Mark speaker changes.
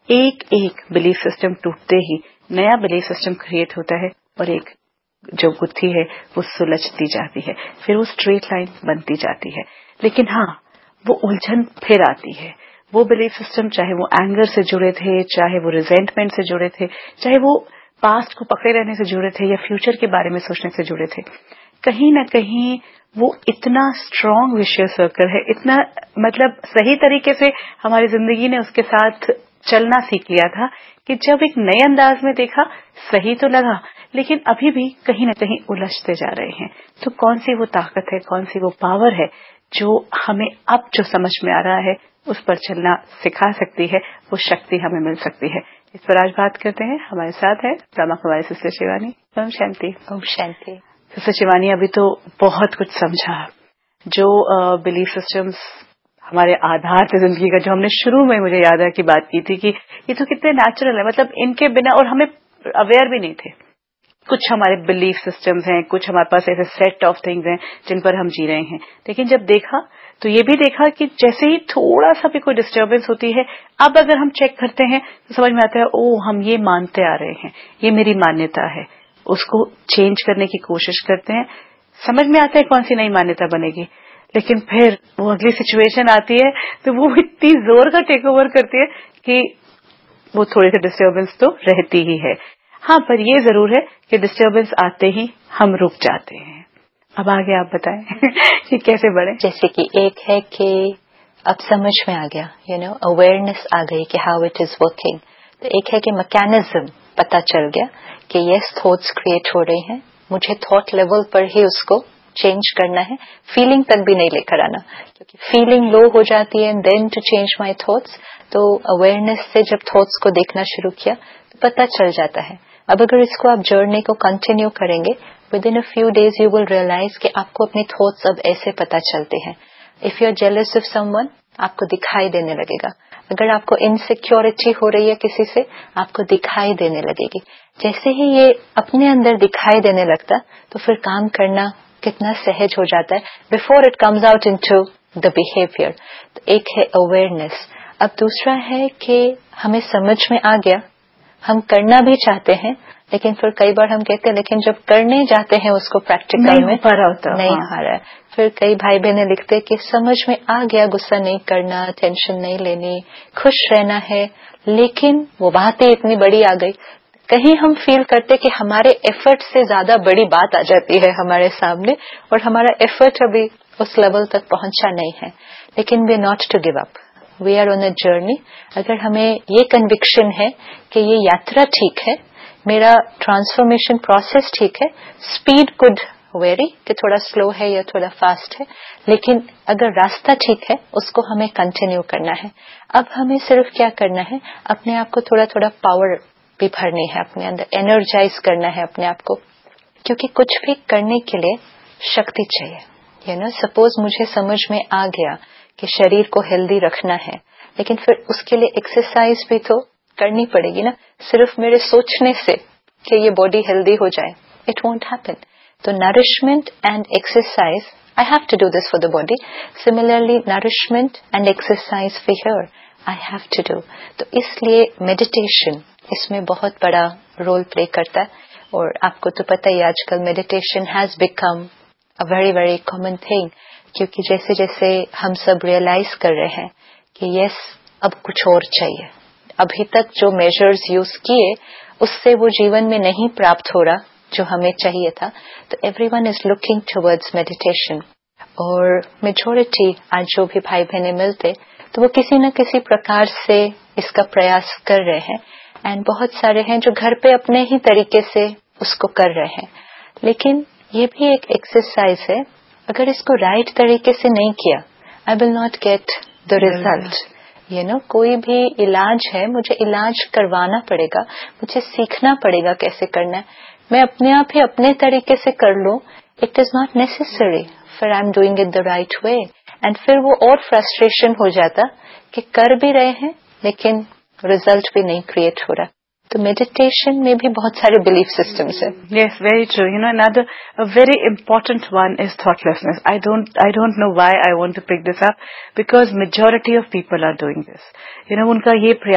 Speaker 1: ایک ایک belief system ٹوٹتے ہی نیا بلیف سسٹم کریٹ ہوتا ہے اور ایک جو گتھی ہے وہ سلجھتی جاتی ہے، پھر وہ اسٹریٹ لائن بنتی جاتی ہے. لیکن ہاں وہ الجھن پھر آتی ہے. وہ بلیف سسٹم چاہے وہ اینگر سے جڑے تھے، چاہے وہ ریزینٹمنٹ سے جڑے تھے، چاہے وہ پاسٹ کو پکڑے رہنے سے جڑے تھے یا فیوچر کے بارے میں سوچنے سے جڑے تھے، کہیں نہ کہیں وہ اتنا اسٹرانگ ویشیس سرکل ہے، اتنا مطلب صحیح طریقے سے ہماری زندگی نے اس کے ساتھ چلنا سیکھ لیا تھا کہ جب ایک نئے انداز میں دیکھا صحیح تو لگا، لیکن ابھی بھی کہیں نہ کہیں الجھتے جا رہے ہیں. تو کون سی وہ طاقت ہے، کون سی وہ پاور ہے جو ہمیں اب جو سمجھ میں آ رہا ہے اس پر چلنا سکھا سکتی ہے، وہ شکتی ہمیں مل سکتی ہے. اس پر آج بات کرتے ہیں. ہمارے ساتھ ہے برہما کماری سسٹر شیوانی. اوم شانتی.
Speaker 2: اوم شانتی.
Speaker 1: سسٹر شیوانی، ابھی تو بہت کچھ سمجھا، جو بلیف سسٹمز ہمارے آدھار تھے زندگی کا، جو ہم نے شروع میں مجھے یاد ہے کہ بات کی تھی کہ یہ تو کتنے نیچرل ہے، مطلب ان کے بنا، اور ہمیں اویئر بھی نہیں تھے. کچھ ہمارے بلیف سسٹمز ہیں، کچھ ہمارے پاس ایسے سیٹ آف تھنگز ہیں جن پر ہم جی رہے ہیں. لیکن جب دیکھا تو یہ بھی دیکھا کہ جیسے ہی تھوڑا سا بھی کوئی ڈسٹربنس ہوتی ہے، اب اگر ہم چیک کرتے ہیں تو سمجھ میں آتا ہے ہم یہ مانتے آ رہے ہیں، یہ میری مانیتا ہے. اس کو چینج کرنے کی کوشش کرتے ہیں، سمجھ میں آتا ہے کون سی نئی مانیتا بنے گی. لیکن پھر وہ اگلی سچویشن آتی ہے تو وہ اتنی زور کا ٹیک اوور کرتی ہے کہ وہ تھوڑی سی ڈسٹربنس تو رہتی ہی ہے. ہاں، پر یہ ضرور ہے کہ ڈسٹربنس آتے ہی ہم رک جاتے ہیں. اب آگے آپ بتائیں کہ کیسے بڑھیں.
Speaker 2: جیسے کہ ایک ہے کہ اب سمجھ میں آ گیا، اویئرنیس آ گئی کہ ہاؤ اٹ از ورکنگ. تو ایک ہے کہ میکینزم پتا چل گیا کہ یس تھاٹس کریٹ ہو رہے ہیں، مجھے تھاٹ لیول پر ہی اس کو چینج کرنا ہے، فیلنگ تک بھی نہیں لے کر آنا، کیونکہ فیلنگ لو ہو جاتی ہے دین ٹو چینج مائی تھاٹس. تو اویئرنیس سے جب تھاٹس کو دیکھنا شروع کیا تو پتا چل جاتا ہے. اب اگر اس کو آپ جرنی کو کنٹینیو کریں گے، with in a few days you will realise کہ آپ کو اپنے تھاٹس اب ایسے پتا چلتے ہیں. If you are jealous of some one, آپ کو دکھائی دینے لگے گا. اگر آپ کو انسیکیورٹی ہو رہی ہے کسی سے، آپ کو دکھائی دینے لگے گی. جیسے ہی یہ اپنے اندر دکھائی دینے لگتا تو پھر کام کرنا کتنا سہج ہو جاتا ہے before it comes out into the behaviour. تو ایک ہے اویئرنیس. اب دوسرا ہے کہ ہمیں سمجھ میں آ گیا، ہم کرنا بھی چاہتے ہیں، لیکن پھر کئی بار ہم کہتے ہیں لیکن جب کرنے جاتے ہیں اس کو پریکٹیکل میں نہیں آ رہا ہے. پھر کئی بھائی بہنیں لکھتے کہ سمجھ میں آ گیا غصہ نہیں کرنا، ٹینشن نہیں لینی، خوش رہنا ہے، لیکن وہ باتیں اتنی بڑی آ گئی. کہیں ہم فیل کرتے کہ ہمارے ایفرٹ سے زیادہ بڑی بات آ جاتی ہے ہمارے سامنے، اور ہمارا ایفرٹ ابھی اس لیول تک پہنچا نہیں ہے. لیکن we are not to give up, we are on a journey. اگر ہمیں یہ کنوکشن ہے کہ یہ یاترا ٹھیک ہے، میرا ٹرانسفارمیشن پروسیس ٹھیک ہے، اسپیڈ کڈ ویری کہ تھوڑا سلو ہے یا تھوڑا فاسٹ ہے، لیکن اگر راستہ ٹھیک ہے اس کو ہمیں کنٹینیو کرنا ہے. اب ہمیں صرف کیا کرنا ہے، اپنے آپ کو تھوڑا تھوڑا پاور بھی بھرنی ہے اپنے اندر، انرجائز کرنا ہے اپنے آپ کو، کیونکہ کچھ بھی کرنے کے لیے شکتی چاہیے. سپوز مجھے سمجھ میں آ گیا کہ شریر کو ہیلدی رکھنا ہے، لیکن پھر اس کے لیے ایکسرسائز بھی تو کرنی پڑے گی نا. صرف میرے سوچنے سے کہ یہ باڈی ہیلدی ہو جائے، اٹ وونٹ ہیپن. تو nourishment and exercise, I have to do this for the body. Similarly nourishment and exercise for here I have to do. تو اس لیے میڈیٹیشن اس میں بہت بڑا رول پلے کرتا ہے. اور آپ کو تو پتہ ہی آج کل meditation has become a very very common thing, کیونکہ جیسے جیسے ہم سب ریئلائز کر رہے ہیں کہ یس اب کچھ اور چاہیے، ابھی تک جو میجرز یوز کیے اس سے وہ جیون میں نہیں پراپت ہو رہا جو ہمیں چاہیے تھا. تو every one is looking towards meditation. اور میجورٹی آج جو بھی بھائی بہنیں ملتے تو وہ کسی نہ کسی پرکار سے اس کا پریاس کر رہے ہیں، اینڈ بہت سارے ہیں جو گھر پہ اپنے ہی طریقے سے اس کو کر رہے ہیں. لیکن یہ بھی ایک ایکسرسائز ہے، اگر اس کو رائٹ طریقے سے نہیں کیا آئی will not get the result. کوئی بھی علاج ہے، مجھے علاج کروانا پڑے گا، مجھے سیکھنا پڑے گا کیسے کرنا ہے. میں اپنے آپ ہی اپنے طریقے سے کر لوں، it is not necessary for I am doing it the right way. And پھر وہ اور فرسٹریشن ہو جاتا کہ کر بھی رہے ہیں لیکن ریزلٹ بھی نہیں کریٹ ہو رہا. تو میڈیٹیشن میں بھی بہت سارے بلیف سسٹمس ہیں.
Speaker 1: Yes, very true. Another a very important one is thoughtlessness. I don't know why I want to pick this up, because majority of people are doing this. ان کا یہ